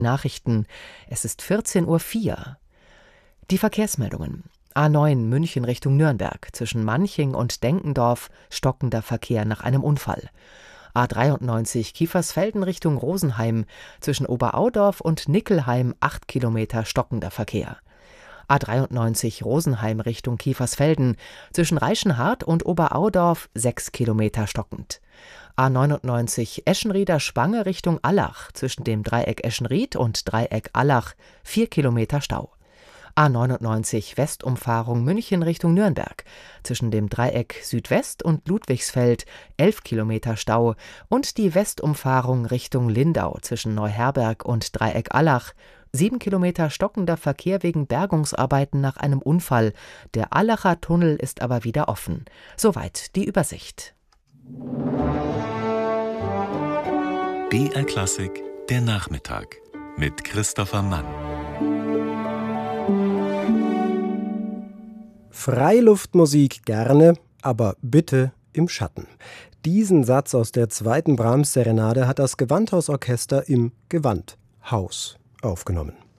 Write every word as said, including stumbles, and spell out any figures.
Nachrichten. Es ist vierzehn Uhr vier. Die Verkehrsmeldungen. A neun München Richtung Nürnberg. Zwischen Manching und Denkendorf stockender Verkehr nach einem Unfall. A dreiundneunzig Kiefersfelden Richtung Rosenheim. Zwischen Oberaudorf und Nickelheim acht Kilometer stockender Verkehr. A dreiundneunzig Rosenheim Richtung Kiefersfelden. Zwischen Reichenhart und Oberaudorf sechs Kilometer stockend. A neunundneunzig Eschenrieder Spange Richtung Allach. Zwischen dem Dreieck Eschenried und Dreieck Allach vier Kilometer Stau. A neunundneunzig Westumfahrung München Richtung Nürnberg. Zwischen dem Dreieck Südwest und Ludwigsfeld elf Kilometer Stau und die Westumfahrung Richtung Lindau zwischen Neuherberg und Dreieck Allach sieben Kilometer stockender Verkehr wegen Bergungsarbeiten nach einem Unfall. Der Allacher Tunnel ist aber wieder offen. Soweit die Übersicht. B R Klassik, der Nachmittag mit Christopher Mann. Freiluftmusik gerne, aber bitte im Schatten. Diesen Satz aus der zweiten Brahms-Serenade hat das Gewandhausorchester im Gewandhaus aufgenommen.